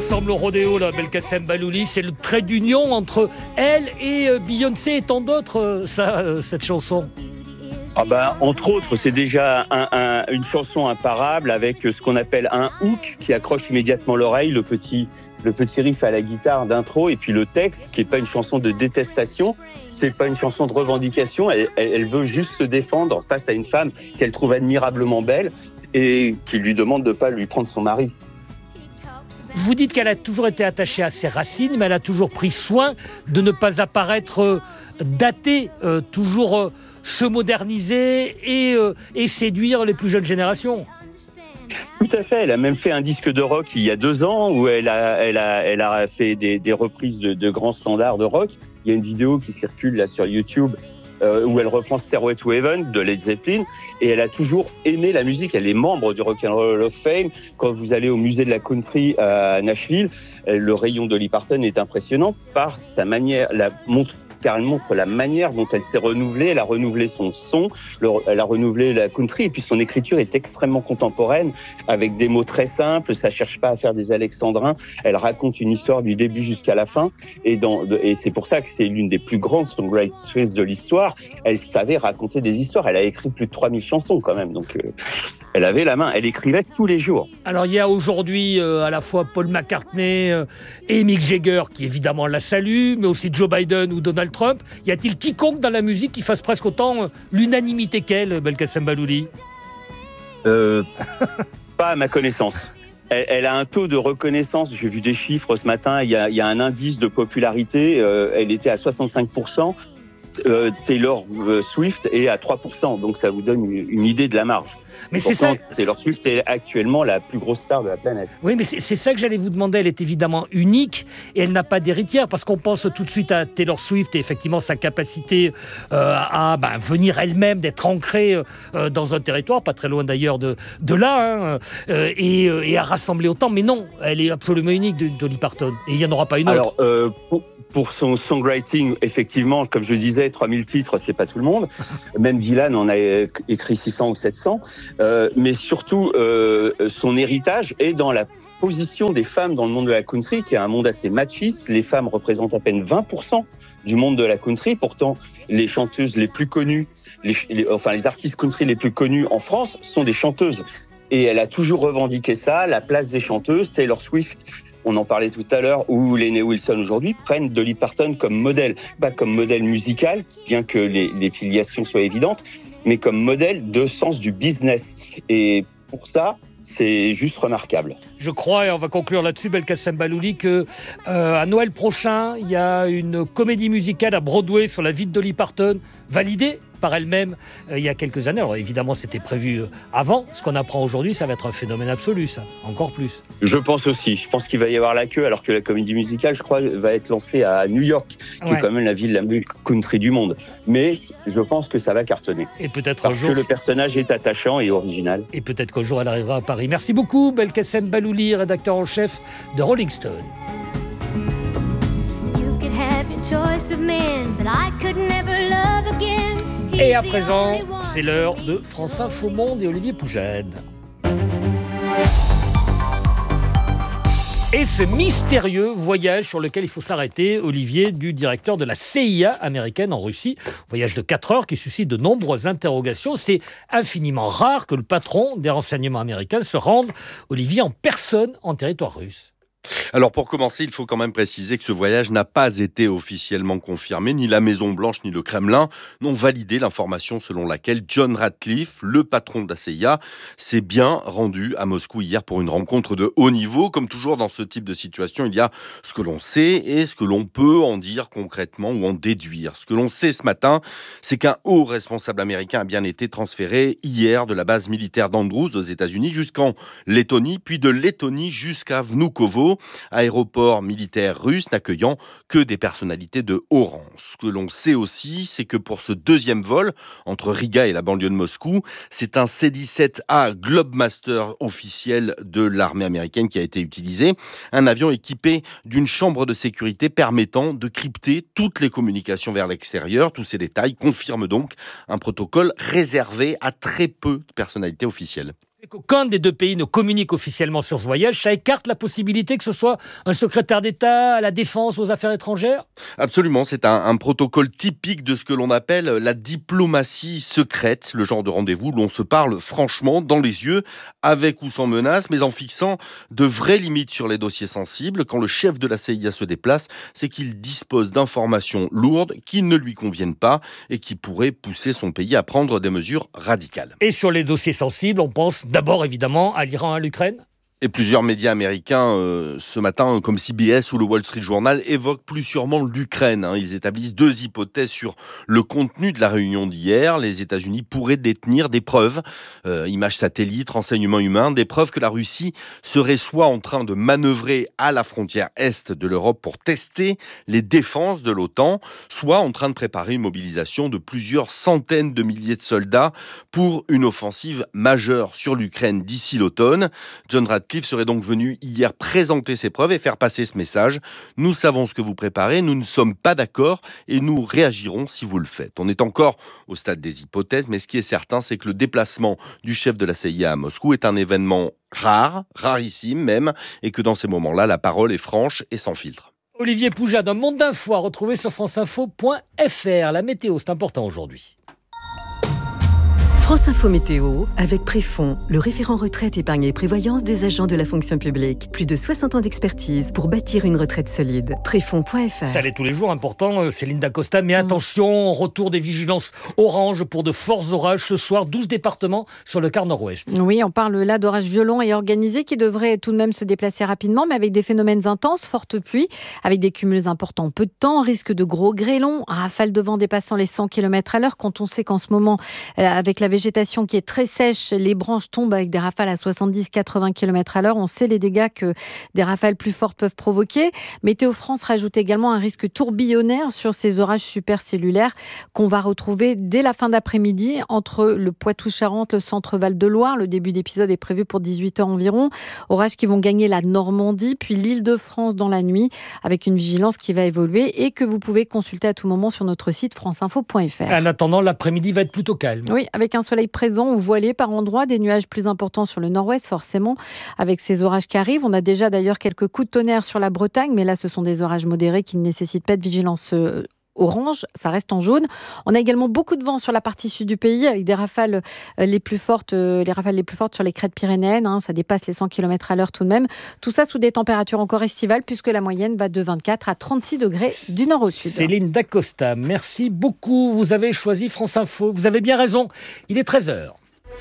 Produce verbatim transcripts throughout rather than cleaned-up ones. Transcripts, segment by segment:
ressemble au rodéo, là, Belkacem Balouli. C'est le trait d'union entre elle et euh, Beyoncé et tant d'autres, euh, ça, euh, cette chanson. Ah ben, entre autres, c'est déjà un, un, une chanson imparable avec ce qu'on appelle un hook qui accroche immédiatement l'oreille, le petit, le petit riff à la guitare d'intro, et puis le texte qui n'est pas une chanson de détestation, c'est pas une chanson de revendication, elle, elle, elle veut juste se défendre face à une femme qu'elle trouve admirablement belle et qui lui demande de ne pas lui prendre son mari. Vous dites qu'elle a toujours été attachée à ses racines, mais elle a toujours pris soin de ne pas apparaître euh, datée, euh, toujours euh, se moderniser et, euh, et séduire les plus jeunes générations. Tout à fait, elle a même fait un disque de rock il y a deux ans où elle a, elle a, elle a fait des, des reprises de, de grands standards de rock. Il y a une vidéo qui circule là sur YouTube euh, où elle reprend Stairway to Heaven de Led Zeppelin et elle a toujours aimé la musique. Elle est membre du Rock and Roll Hall of Fame. Quand vous allez au musée de la country à Nashville, le rayon Dolly Parton est impressionnant par sa manière, la montre car elle montre la manière dont elle s'est renouvelée. Elle a renouvelé son son, le, elle a renouvelé la country, et puis son écriture est extrêmement contemporaine, avec des mots très simples, ça cherche pas à faire des alexandrins, elle raconte une histoire du début jusqu'à la fin, et, dans, et c'est pour ça que c'est l'une des plus grandes songwriters de l'histoire. Elle savait raconter des histoires, elle a écrit plus de trois mille chansons quand même, donc... Euh, elle avait la main, elle écrivait tous les jours. Alors il y a aujourd'hui euh, à la fois Paul McCartney euh, et Mick Jagger qui évidemment la saluent, mais aussi Joe Biden ou Donald Trump. Y a-t-il quiconque dans la musique qui fasse presque autant euh, l'unanimité qu'elle, Belkacem Balouli ? euh, Pas à ma connaissance. Elle, elle a un taux de reconnaissance, j'ai vu des chiffres ce matin, il y a, il y a un indice de popularité, euh, elle était à soixante-cinq pour cent, euh, Taylor Swift est à trois pour cent, donc ça vous donne une, une idée de la marge. Mais pourtant, c'est ça. Taylor Swift est actuellement la plus grosse star de la planète. Oui, mais c'est, c'est ça que j'allais vous demander. Elle est évidemment unique et elle n'a pas d'héritière parce qu'on pense tout de suite à Taylor Swift et effectivement sa capacité euh, à ben, venir elle-même, d'être ancrée euh, dans un territoire, pas très loin d'ailleurs de, de là, hein, euh, et, et à rassembler autant. Mais non, elle est absolument unique, de Dolly Parton. Et il n'y en aura pas une autre. Alors, euh, pour, pour son songwriting, effectivement, comme je le disais, trois mille titres, c'est pas tout le monde. Même Dylan en a écrit six cents ou sept cents. Euh, mais surtout, euh, son héritage est dans la position des femmes dans le monde de la country, qui est un monde assez machiste. Les femmes représentent à peine vingt pour cent du monde de la country. Pourtant, les chanteuses les plus connues, les, les, enfin les artistes country les plus connus en France sont des chanteuses. Et elle a toujours revendiqué ça, la place des chanteuses. Taylor Swift, on en parlait tout à l'heure, ou Lainey Wilson aujourd'hui, prennent Dolly Parton comme modèle. Pas comme modèle musical, bien que les, les filiations soient évidentes, mais comme modèle de sens du business. Et pour ça, c'est juste remarquable. Je crois, et on va conclure là-dessus, Belkacem Balouli, que euh, à Noël prochain, il y a une comédie musicale à Broadway sur la vie de Dolly Parton, validée par elle-même euh, il y a quelques années. Alors évidemment, c'était prévu euh, avant. Ce qu'on apprend aujourd'hui, ça va être un phénomène absolu, ça, encore plus. Je pense aussi. Je pense qu'il va y avoir la queue, alors que la comédie musicale, je crois, va être lancée à New York, qui ouais. est quand même la ville la plus country du monde. Mais je pense que ça va cartonner. Et peut-être parce un jour, que le personnage est attachant et original. Et peut-être qu'un jour, elle arrivera à Paris. Merci beaucoup, Belkacem Balouli, rédacteur en chef de Rolling Stone. Et à présent, c'est l'heure de France Info Monde et Olivier Poujade. Et ce mystérieux voyage sur lequel il faut s'arrêter, Olivier, du directeur de la C I A américaine en Russie. Voyage de quatre heures qui suscite de nombreuses interrogations. C'est infiniment rare que le patron des renseignements américains se rende, Olivier, en personne en territoire russe. Alors pour commencer, il faut quand même préciser que ce voyage n'a pas été officiellement confirmé. Ni la Maison-Blanche ni le Kremlin n'ont validé l'information selon laquelle John Ratcliffe, le patron de la C I A, s'est bien rendu à Moscou hier pour une rencontre de haut niveau. Comme toujours dans ce type de situation, il y a ce que l'on sait et ce que l'on peut en dire concrètement ou en déduire. Ce que l'on sait ce matin, c'est qu'un haut responsable américain a bien été transféré hier de la base militaire d'Andrews aux États-Unis jusqu'en Lettonie, puis de Lettonie jusqu'à Vnukovo, aéroport militaire russe n'accueillant que des personnalités de haut rang. Ce que l'on sait aussi, c'est que pour ce deuxième vol entre Riga et la banlieue de Moscou, c'est un C dix-sept A Globemaster officiel de l'armée américaine qui a été utilisé. Un avion équipé d'une chambre de sécurité permettant de crypter toutes les communications vers l'extérieur. Tous ces détails confirment donc un protocole réservé à très peu de personnalités officielles. Qu'aucun des deux pays ne communique officiellement sur ce voyage, ça écarte la possibilité que ce soit un secrétaire d'État à la défense, aux affaires étrangères ? Absolument, c'est un, un protocole typique de ce que l'on appelle la diplomatie secrète, le genre de rendez-vous où l'on se parle franchement, dans les yeux, avec ou sans menace, mais en fixant de vraies limites sur les dossiers sensibles. Quand le chef de la C I A se déplace, c'est qu'il dispose d'informations lourdes qui ne lui conviennent pas et qui pourraient pousser son pays à prendre des mesures radicales. Et sur les dossiers sensibles, on pense d'abord évidemment à l'Iran, à l'Ukraine. Et plusieurs médias américains, euh, ce matin, comme C B S ou le Wall Street Journal, évoquent plus sûrement l'Ukraine. Hein. Ils établissent deux hypothèses sur le contenu de la réunion d'hier. Les États-Unis pourraient détenir des preuves, euh, images satellites, renseignements humains, des preuves que la Russie serait soit en train de manœuvrer à la frontière est de l'Europe pour tester les défenses de l'OTAN, soit en train de préparer une mobilisation de plusieurs centaines de milliers de soldats pour une offensive majeure sur l'Ukraine d'ici l'automne. John Radcliffe serait donc venu hier présenter ses preuves et faire passer ce message. Nous savons ce que vous préparez, nous ne sommes pas d'accord et nous réagirons si vous le faites. On est encore au stade des hypothèses, mais ce qui est certain, c'est que le déplacement du chef de la C I A à Moscou est un événement rare, rarissime même, et que dans ces moments-là, la parole est franche et sans filtre. Olivier Poujade, un monde d'infos à retrouver sur franceinfo point f r. La météo, c'est important aujourd'hui. France Info Météo, avec Préfond, le référent retraite, épargne et prévoyance des agents de la fonction publique. Plus de soixante ans d'expertise pour bâtir une retraite solide. Préfond point f r. Ça l'est tous les jours, important, Céline Dacosta. Mais attention, retour des vigilances orange pour de forts orages ce soir. douze départements sur le quart nord-ouest. Oui, on parle là d'orages violents et organisés qui devraient tout de même se déplacer rapidement, mais avec des phénomènes intenses, fortes pluies, avec des cumuls importants en peu de temps, risque de gros grêlons, rafales de vent dépassant les cent kilomètres à l'heure. Quand on sait qu'en ce moment, avec la végétation qui est très sèche, les branches tombent avec des rafales à soixante-dix à quatre-vingts kilomètres à l'heure. On sait les dégâts que des rafales plus fortes peuvent provoquer. Météo France rajoute également un risque tourbillonnaire sur ces orages supercellulaires qu'on va retrouver dès la fin d'après-midi entre le Poitou-Charentes, le centre Val-de-Loire. Le début d'épisode est prévu pour dix-huit heures environ. Orages qui vont gagner la Normandie, puis l'Île-de-France dans la nuit, avec une vigilance qui va évoluer et que vous pouvez consulter à tout moment sur notre site franceinfo point f r. En attendant, l'après-midi va être plutôt calme. Oui, avec un soleil présent ou voilé par endroits, des nuages plus importants sur le nord-ouest forcément, avec ces orages qui arrivent. On a déjà d'ailleurs quelques coups de tonnerre sur la Bretagne, mais là ce sont des orages modérés qui ne nécessitent pas de vigilance euh, orange, ça reste en jaune. On a également beaucoup de vent sur la partie sud du pays, avec des rafales euh, les plus fortes, euh, les rafales les plus fortes sur les crêtes pyrénéennes, hein, ça dépasse les cent kilomètres à l'heure tout de même. Tout ça sous des températures encore estivales, puisque la moyenne va de vingt-quatre à trente-six degrés du nord au sud. Céline Dacosta, merci beaucoup. Vous avez choisi France Info. Vous avez bien raison. Il est treize heures.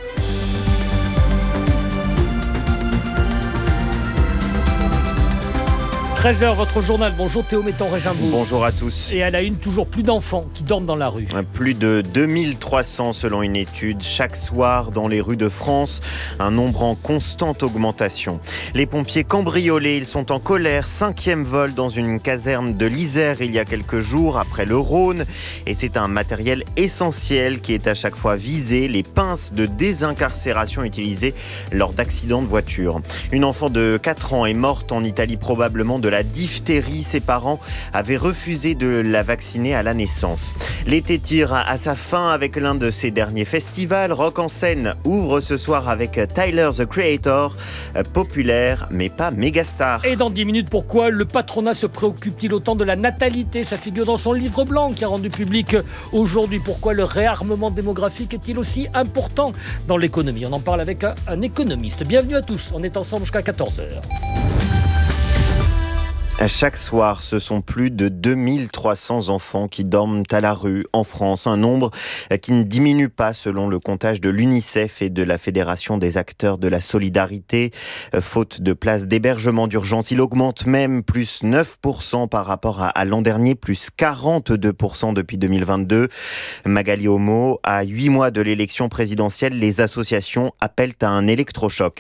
treize heures, votre journal. Bonjour Théo Metton-Régimbourg. Bonjour à tous. Et à la une, toujours plus d'enfants qui dorment dans la rue. Plus de deux mille trois cents selon une étude chaque soir dans les rues de France. Un nombre en constante augmentation. Les pompiers cambriolés, ils sont en colère. Cinquième vol dans une caserne de l'Isère il y a quelques jours après le Rhône. Et c'est un matériel essentiel qui est à chaque fois visé. Les pinces de désincarcération utilisées lors d'accidents de voiture. Une enfant de quatre ans est morte en Italie probablement de la diphtérie. Ses parents avaient refusé de la vacciner à la naissance. L'été tire à sa fin avec l'un de ses derniers festivals. Rock en scène ouvre ce soir avec Tyler, the Creator, populaire mais pas mégastar. Et dans dix minutes, pourquoi le patronat se préoccupe-t-il autant de la natalité ? Ça figure dans son livre blanc qui a rendu public aujourd'hui. Pourquoi le réarmement démographique est-il aussi important dans l'économie ? On en parle avec un, un économiste. Bienvenue à tous, on est ensemble jusqu'à quatorze heures. Chaque soir, ce sont plus de deux mille trois cents enfants qui dorment à la rue en France. Un nombre qui ne diminue pas selon le comptage de l'UNICEF et de la Fédération des acteurs de la solidarité. Faute de places d'hébergement d'urgence, il augmente même plus neuf pour cent par rapport à, à l'an dernier, plus quarante-deux pour cent depuis deux mille vingt-deux. Magali Homo, à huit mois de l'élection présidentielle, les associations appellent à un électrochoc.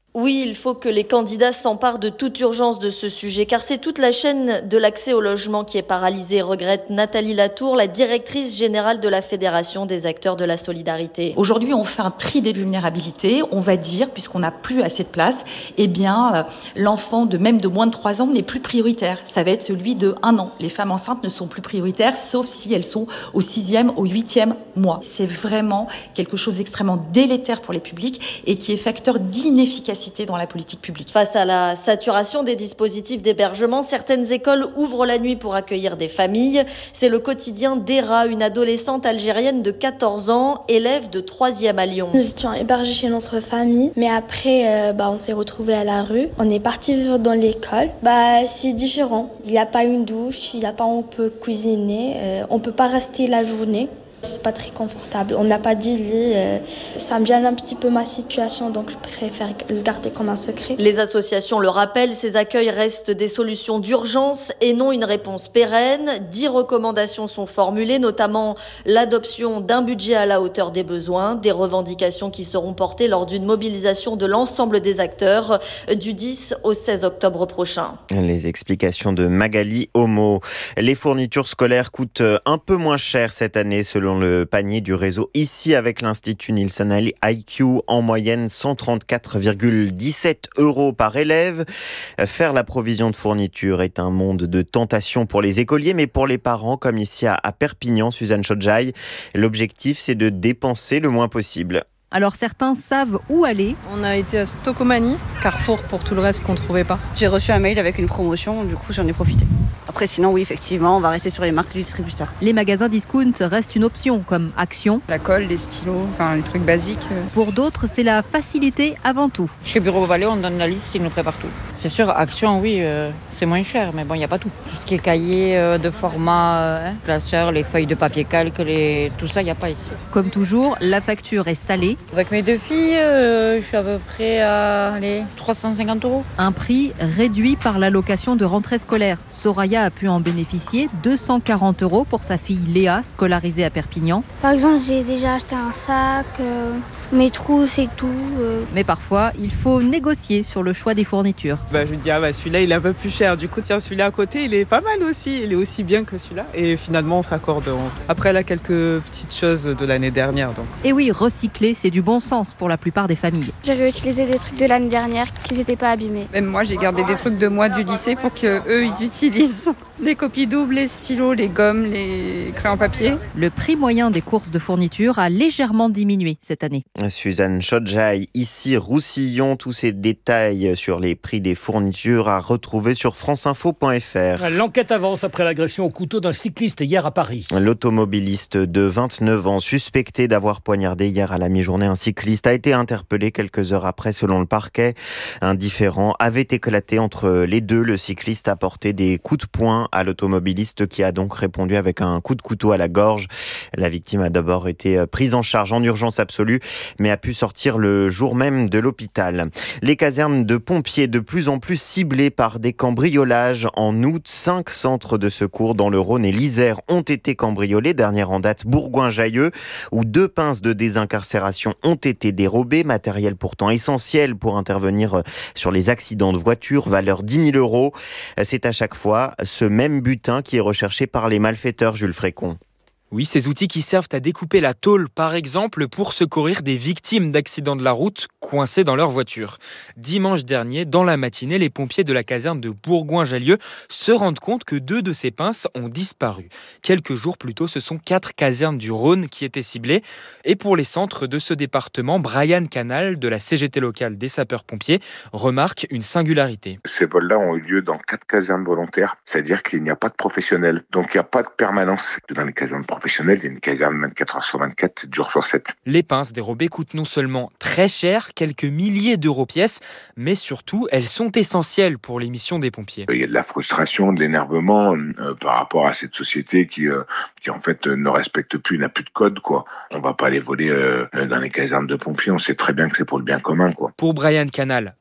Oui, il faut que les candidats s'emparent de toute urgence de ce sujet, car c'est toute la chaîne de l'accès au logement qui est paralysée, regrette Nathalie Latour, la directrice générale de la Fédération des acteurs de la solidarité. Aujourd'hui, on fait un tri des vulnérabilités. On va dire, puisqu'on n'a plus assez de place, eh bien, euh, l'enfant de même de moins de trois ans n'est plus prioritaire. Ça va être celui de un an. Les femmes enceintes ne sont plus prioritaires, sauf si elles sont au sixième, au huitième mois. C'est vraiment quelque chose d'extrêmement délétère pour les publics et qui est facteur d'inefficacité dans la politique publique. Face à la saturation des dispositifs d'hébergement, certaines écoles ouvrent la nuit pour accueillir des familles. C'est le quotidien d'Era, une adolescente algérienne de quatorze ans, élève de troisième à Lyon. Nous étions hébergés chez notre famille, mais après, euh, bah, on s'est retrouvés à la rue. On est parti vivre dans l'école. Bah, c'est différent. Il n'y a pas une douche, il n'y a pas où on peut cuisiner, euh, on ne peut pas rester la journée. C'est pas très confortable. On n'a pas dit lit. Euh, ça me gêne un petit peu ma situation, donc je préfère le garder comme un secret. Les associations le rappellent, ces accueils restent des solutions d'urgence et non une réponse pérenne. Dix recommandations sont formulées, notamment l'adoption d'un budget à la hauteur des besoins, des revendications qui seront portées lors d'une mobilisation de l'ensemble des acteurs du dix au seize octobre prochain. Les explications de Magali Homo. Les fournitures scolaires coûtent un peu moins cher cette année selon le panier du réseau ici avec l'Institut Nielsen I Q, en moyenne cent trente-quatre virgule dix-sept euros par élève. Faire la provision de fournitures est un monde de tentation pour les écoliers, mais pour les parents, comme ici à Perpignan, Suzanne Chodjaï, l'objectif c'est de dépenser le moins possible. Alors certains savent où aller. On a été à Stocomanie, Carrefour pour tout le reste qu'on ne trouvait pas. J'ai reçu un mail avec une promotion, du coup j'en ai profité. Après sinon oui effectivement on va rester sur les marques du distributeur. Les magasins discount restent une option comme Action. La colle, les stylos, enfin les trucs basiques. Pour d'autres c'est la facilité avant tout. Chez Bureau Vallée on donne la liste, ils nous préparent tout. C'est sûr Action oui euh, c'est moins cher mais bon il n'y a pas tout. Tout ce qui est cahier euh, de format, euh, classeur, les feuilles de papier calque, les... tout ça il n'y a pas ici. Comme toujours la facture est salée. Avec mes deux filles, euh, je suis à peu près à allez, trois cent cinquante euros. Un prix réduit par l'allocation de rentrée scolaire. Soraya a pu en bénéficier, deux cent quarante euros pour sa fille Léa, scolarisée à Perpignan. Par exemple, j'ai déjà acheté un sac, euh, mes trousses et tout. Euh. Mais parfois, il faut négocier sur le choix des fournitures. Bah, je me dis, ah bah, celui-là, il est un peu plus cher. Du coup, tiens, celui-là à côté, il est pas mal aussi. Il est aussi bien que celui-là. Et finalement, on s'accorde. Après, là, quelques petites choses de l'année dernière. Donc. Et oui, recycler, c'est du bon sens pour la plupart des familles. J'avais utilisé des trucs de l'année dernière qui n'étaient pas abîmés. Même moi, j'ai gardé des trucs de moi du lycée pour qu'eux, ils utilisent. Les copies doubles, les stylos, les gommes, les crayons papier. Le prix moyen des courses de fournitures a légèrement diminué cette année. Suzanne Chodjaï, ici Roussillon. Tous ces détails sur les prix des fournitures à retrouver sur franceinfo point f r. L'enquête avance après l'agression au couteau d'un cycliste hier à Paris. L'automobiliste de vingt-neuf ans, suspecté d'avoir poignardé hier à la mi-journée un cycliste, a été interpellé quelques heures après selon le parquet. Un différend avait éclaté entre les deux. Le cycliste a porté des coups de poing à l'automobiliste qui a donc répondu avec un coup de couteau à la gorge. La victime a d'abord été prise en charge en urgence absolue, mais a pu sortir le jour même de l'hôpital. Les casernes de pompiers de plus en plus ciblées par des cambriolages. En août, cinq centres de secours dans le Rhône et l'Isère ont été cambriolés. Dernière en date, Bourgoin-Jallieu, où deux pinces de désincarcération ont été dérobées. Matériel pourtant essentiel pour intervenir sur les accidents de voiture, valeur dix mille euros. C'est à chaque fois ce même butin qui est recherché par les malfaiteurs, Jules Frécon. Oui, ces outils qui servent à découper la tôle, par exemple, pour secourir des victimes d'accidents de la route coincées dans leur voiture. Dimanche dernier, dans la matinée, les pompiers de la caserne de Bourgoin-Jallieu se rendent compte que deux de ces pinces ont disparu. Quelques jours plus tôt, ce sont quatre casernes du Rhône qui étaient ciblées. Et pour les centres de ce département, Brian Canal, de la C G T locale des sapeurs-pompiers, remarque une singularité. Ces vols-là ont eu lieu dans quatre casernes volontaires, c'est-à-dire qu'il n'y a pas de professionnels. Donc il n'y a pas de permanence dans les casernes professionnelles. Il y a une caserne vingt-quatre heures sur vingt-quatre, sept jours sur sept. Les pinces dérobées coûtent non seulement très cher, quelques milliers d'euros pièce, mais surtout, elles sont essentielles pour les missions des pompiers. Il y a de la frustration, de l'énervement euh, par rapport à cette société qui, euh, qui en fait, euh, ne respecte plus, n'a plus de code, quoi. On va pas les voler euh, dans les casernes de pompiers, on sait très bien que c'est pour le bien commun, quoi. Pour Brian Canal,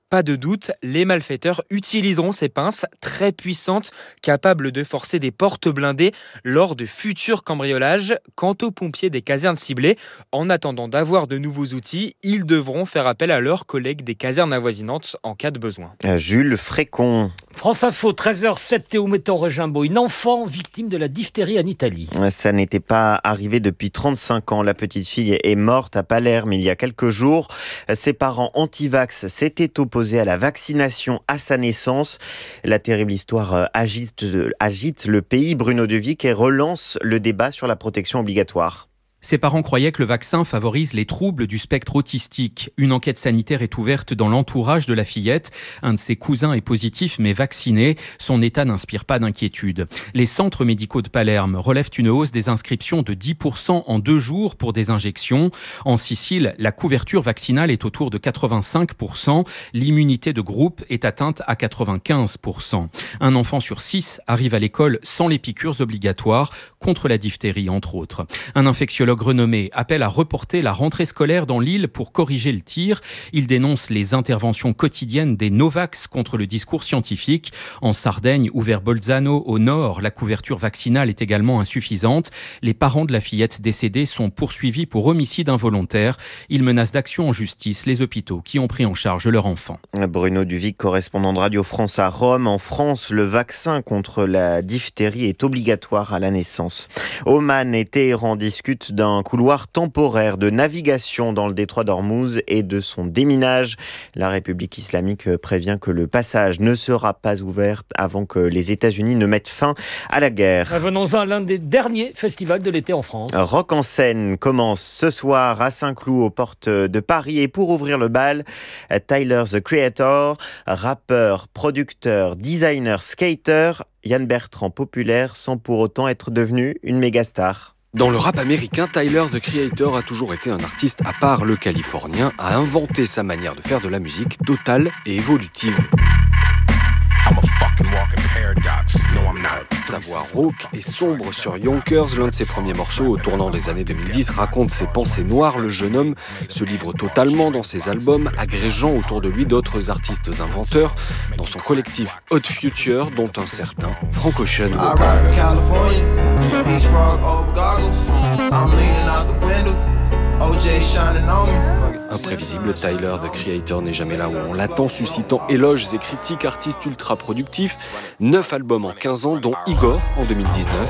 Pas de doute, les malfaiteurs utiliseront ces pinces très puissantes, capables de forcer des portes blindées lors de futurs cambriolages. Quant aux pompiers des casernes ciblées, en attendant d'avoir de nouveaux outils, ils devront faire appel à leurs collègues des casernes avoisinantes en cas de besoin. Jules Frécon. France Info, treize heures sept, Théo Métan-Regimbaud. Une enfant victime de la diphtérie en Italie. Ça n'était pas arrivé depuis trente-cinq ans. La petite fille est morte à Palerme il y a quelques jours. Ses parents anti-vax s'étaient opposés à la vaccination à sa naissance. La terrible histoire agite, agite le pays. Bruno Devic et relance le débat sur la protection obligatoire. Ses parents croyaient que le vaccin favorise les troubles du spectre autistique. Une enquête sanitaire est ouverte dans l'entourage de la fillette. Un de ses cousins est positif mais vacciné. Son état n'inspire pas d'inquiétude. Les centres médicaux de Palerme relèvent une hausse des inscriptions de dix pour cent en deux jours pour des injections. En Sicile, la couverture vaccinale est autour de quatre-vingt-cinq pour cent. L'immunité de groupe est atteinte à quatre-vingt-quinze pour cent. Un enfant sur six arrive à l'école sans les piqûres obligatoires contre la diphtérie, entre autres. Un infectiologue renommé appelle à reporter la rentrée scolaire dans l'île pour corriger le tir. Il dénonce les interventions quotidiennes des Novax contre le discours scientifique. En Sardaigne ou vers Bolzano, au nord, la couverture vaccinale est également insuffisante. Les parents de la fillette décédée sont poursuivis pour homicide involontaire. Ils menacent d'action en justice les hôpitaux qui ont pris en charge leur enfant. Bruno Duvic, correspondant de Radio France à Rome. En France, le vaccin contre la diphtérie est obligatoire à la naissance. Oman et Téhéran discutent d'un couloir temporaire de navigation dans le détroit d'Ormuz et de son déminage. La République islamique prévient que le passage ne sera pas ouvert avant que les États-Unis ne mettent fin à la guerre. Venons-en à l'un des derniers festivals de l'été en France. Rock en scène commence ce soir à Saint-Cloud aux portes de Paris et pour ouvrir le bal, Tyler the Creator, rappeur, producteur, designer, skater, Yann Bertrand populaire sans pour autant être devenu une méga star. Dans le rap américain, Tyler, the Creator, a toujours été un artiste à part. Le Californien a inventé sa manière de faire de la musique totale et évolutive. Sa voix rauque et sombre sur Yonkers, l'un de ses premiers morceaux au tournant des années deux mille dix, raconte ses pensées noires. Le jeune homme se livre totalement dans ses albums, agrégeant autour de lui d'autres artistes inventeurs, dans son collectif Hot Future, dont un certain Frank Ocean. Imprévisible, Tyler, the Creator, n'est jamais là où on l'attend, suscitant éloges et critiques. Artiste ultra productif, neuf albums en quinze ans, dont Igor en deux mille dix-neuf.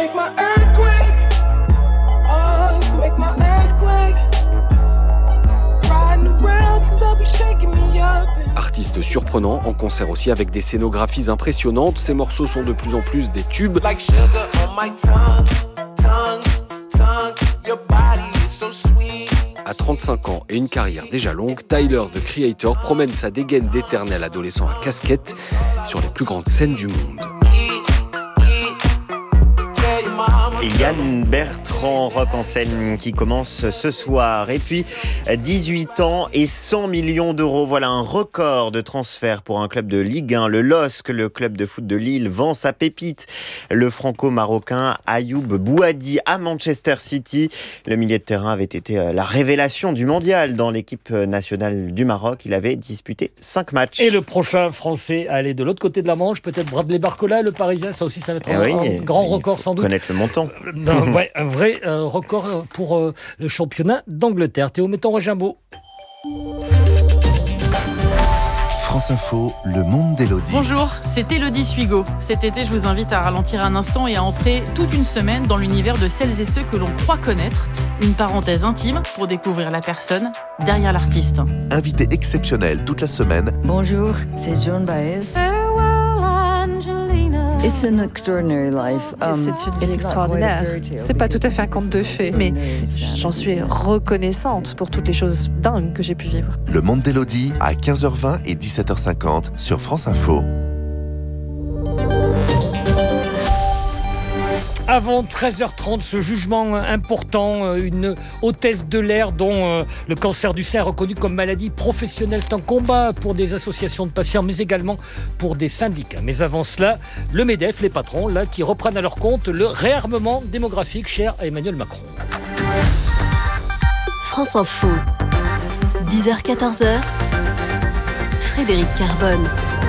Artiste surprenant, en concert aussi avec des scénographies impressionnantes. Ses morceaux sont de plus en plus des tubes. À trente-cinq ans et une carrière déjà longue, Tyler, the Creator, promène sa dégaine d'éternel adolescent à casquette sur les plus grandes scènes du monde. Yann Bertrand, Rock en scène qui commence ce soir. Et puis, dix-huit ans et cent millions d'euros. Voilà un record de transfert pour un club de Ligue un. Le L O S C, le club de foot de Lille, vend sa pépite. Le franco-marocain Ayoub Bouhadi à Manchester City. Le milieu de terrain avait été la révélation du mondial dans l'équipe nationale du Maroc. Il avait disputé cinq matchs. Et le prochain Français à aller de l'autre côté de la Manche, peut-être Bradley Barcola, le Parisien. Ça aussi, ça va être eh un, oui, un grand record sans doute. Connaître le montant. Non, ouais, un vrai euh, record pour euh, le championnat d'Angleterre. Théo Métan-Regimbaud. France Info, le monde d'Élodie. Bonjour, c'est Élodie Suigo. Cet été, je vous invite à ralentir un instant et à entrer toute une semaine dans l'univers de celles et ceux que l'on croit connaître. Une parenthèse intime pour découvrir la personne derrière l'artiste. Invité exceptionnel toute la semaine. Bonjour, c'est Joan Baez. It's an extraordinary life. Um, c'est une vie extraordinaire. C'est pas tout à fait un conte de fées, mais j'en suis reconnaissante pour toutes les choses dingues que j'ai pu vivre. Le monde d'Élodie à quinze heures vingt et dix-sept heures cinquante sur France Info. Avant treize heures trente, ce jugement important, une hôtesse de l'air dont le cancer du sein est reconnu comme maladie professionnelle. C'est un combat pour des associations de patients, mais également pour des syndicats. Mais avant cela, le MEDEF, les patrons, là, qui reprennent à leur compte le réarmement démographique cher à Emmanuel Macron. France Info, dix heures quatorze heures. Frédéric Carbone.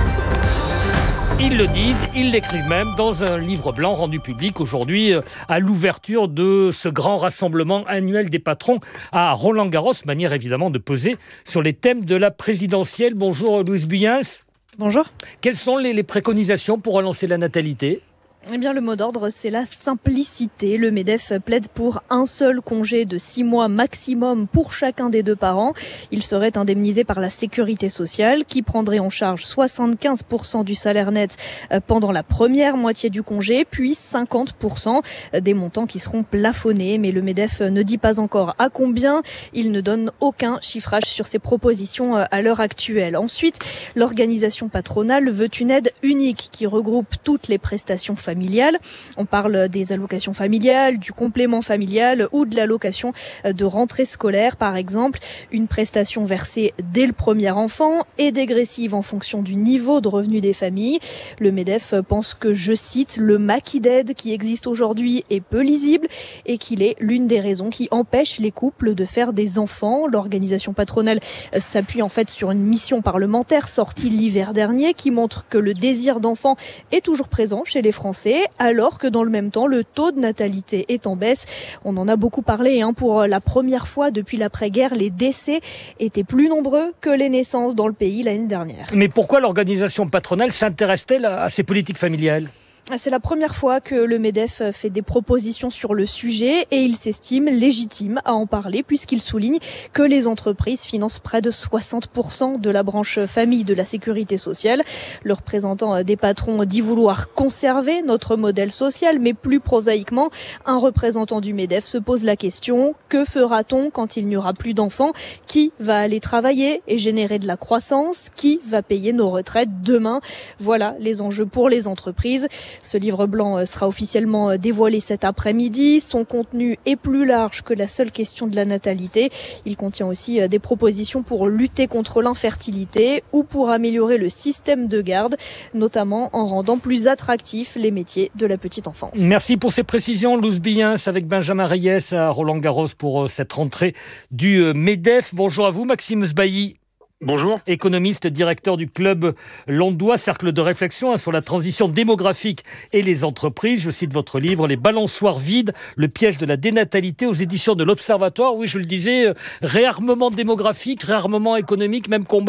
Ils le disent, ils l'écrivent même dans un livre blanc rendu public aujourd'hui à l'ouverture de ce grand rassemblement annuel des patrons à Roland-Garros, manière évidemment de peser sur les thèmes de la présidentielle. Bonjour Louise Buyens. Bonjour. Quelles sont les, les préconisations pour relancer la natalité ? Eh bien, le mot d'ordre, c'est la simplicité. Le MEDEF plaide pour un seul congé de six mois maximum pour chacun des deux parents. Il serait indemnisé par la sécurité sociale qui prendrait en charge soixante-quinze pour cent du salaire net pendant la première moitié du congé, puis cinquante pour cent des montants qui seront plafonnés. Mais le MEDEF ne dit pas encore à combien. Il ne donne aucun chiffrage sur ses propositions à l'heure actuelle. Ensuite, l'organisation patronale veut une aide unique qui regroupe toutes les prestations familiales. Familiale. On parle des allocations familiales, du complément familial ou de l'allocation de rentrée scolaire, par exemple. Une prestation versée dès le premier enfant et dégressive en fonction du niveau de revenu des familles. Le MEDEF pense que, je cite, le maquis d'aide qui existe aujourd'hui est peu lisible et qu'il est l'une des raisons qui empêche les couples de faire des enfants. L'organisation patronale s'appuie en fait sur une mission parlementaire sortie l'hiver dernier qui montre que le désir d'enfant est toujours présent chez les Français, alors que dans le même temps, le taux de natalité est en baisse. On en a beaucoup parlé, hein, pour la première fois depuis l'après-guerre, les décès étaient plus nombreux que les naissances dans le pays l'année dernière. Mais pourquoi l'organisation patronale s'intéresse-t-elle à ces politiques familiales ? C'est la première fois que le MEDEF fait des propositions sur le sujet et il s'estime légitime à en parler puisqu'il souligne que les entreprises financent près de soixante pour cent de la branche famille de la sécurité sociale. Le représentant des patrons dit vouloir conserver notre modèle social, mais plus prosaïquement, un représentant du MEDEF se pose la question: que fera-t-on quand il n'y aura plus d'enfants ? Qui va aller travailler et générer de la croissance ? Qui va payer nos retraites demain ? Voilà les enjeux pour les entreprises. Ce livre blanc sera officiellement dévoilé cet après-midi. Son contenu est plus large que la seule question de la natalité. Il contient aussi des propositions pour lutter contre l'infertilité ou pour améliorer le système de garde, notamment en rendant plus attractifs les métiers de la petite enfance. Merci pour ces précisions, Louise Buyens, avec Benjamin Reyes à Roland-Garros pour cette rentrée du MEDEF. Bonjour à vous, Maxime Sbailly. Bonjour. Économiste, directeur du club Landois, cercle de réflexion hein, sur la transition démographique et les entreprises. Je cite votre livre « Les balançoires vides, le piège de la dénatalité » aux éditions de l'Observatoire. Oui, je le disais, euh, réarmement démographique, réarmement économique, même combat ?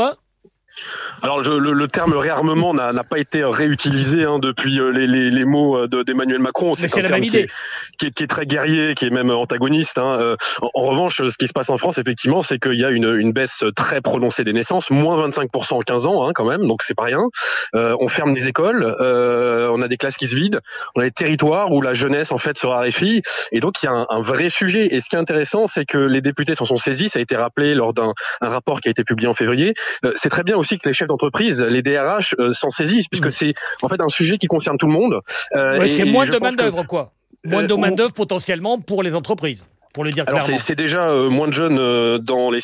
Alors je, le, le terme réarmement n'a, n'a pas été réutilisé hein, depuis les, les, les mots de, d'Emmanuel Macron. C'est, c'est c'est un la terme même qui idée. Est, qui, est, qui est très guerrier, qui est même antagoniste. Hein. Euh, en, en revanche, ce qui se passe en France, effectivement, c'est qu'il y a une, une baisse très prononcée des naissances, moins vingt-cinq pour cent en quinze ans hein, quand même, donc c'est pas rien. Euh, on ferme les écoles, euh, on a des classes qui se vident, on a des territoires où la jeunesse en fait se raréfie, et donc il y a un, un vrai sujet. Et ce qui est intéressant, c'est que les députés s'en sont saisis, ça a été rappelé lors d'un un rapport qui a été publié en février. Euh, c'est très bien aussi que les chefs d'entreprise, les D R H euh, s'en saisissent, puisque c'est en fait un sujet qui concerne tout le monde. Euh, ouais, c'est moins de main-d'œuvre, que... quoi. Moins euh, de main-d'œuvre on... potentiellement pour les entreprises, pour le dire Alors clairement. C'est, c'est déjà euh, moins de jeunes euh, dans les